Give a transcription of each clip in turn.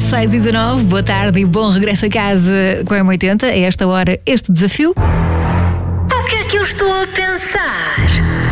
6h19, boa tarde e bom regresso a casa com a M80. A esta hora, este desafio. O que é que eu estou a pensar?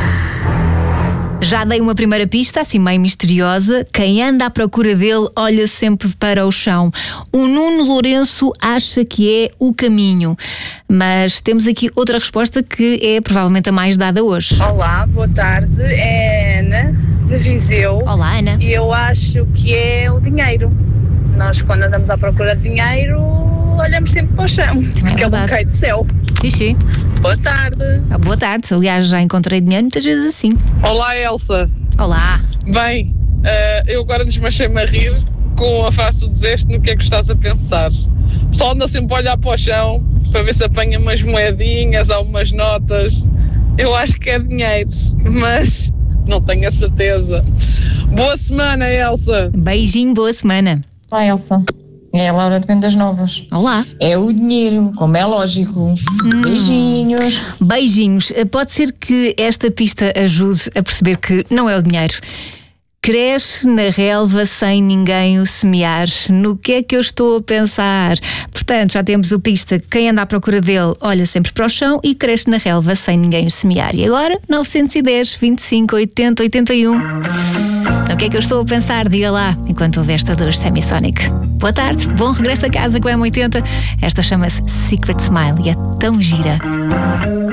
Já dei uma primeira pista, assim meio misteriosa. Quem anda à procura dele olha sempre para o chão. O Nuno Lourenço acha que é o caminho. Mas temos aqui outra resposta que é provavelmente a mais dada hoje. Olá, boa tarde. É a Ana, de Viseu. Olá, Ana. E eu acho que é o dinheiro. Nós, quando andamos à procura de dinheiro, olhamos sempre para o chão, porque ele não cai do céu. Xixi. Boa tarde. Boa tarde. Aliás, já encontrei dinheiro muitas vezes assim. Olá, Elsa. Olá. Bem, eu agora desmanchei-me a rir com a frase que tu dizeste no que é que estás a pensar. O pessoal anda sempre a olhar para o chão para ver se apanha umas moedinhas ou umas notas. Eu acho que é dinheiro, mas não tenho a certeza. Boa semana, Elsa. Beijinho, boa semana. Olá, Elsa. É a Laura de Vendas Novas. Olá. É o dinheiro, como é lógico. Beijinhos. Beijinhos. Pode ser que esta pista ajude a perceber que não é o dinheiro. Cresce na relva sem ninguém o semear. No que é que eu estou a pensar? Portanto, já temos o pista. Quem anda à procura dele olha sempre para o chão e cresce na relva sem ninguém o semear. E agora, 910, 25, 80, 81. No que é que eu estou a pensar? Diga lá, enquanto houver esta dor Semisonic. Boa tarde, bom regresso a casa com a M80. Esta chama-se Secret Smile e é tão gira.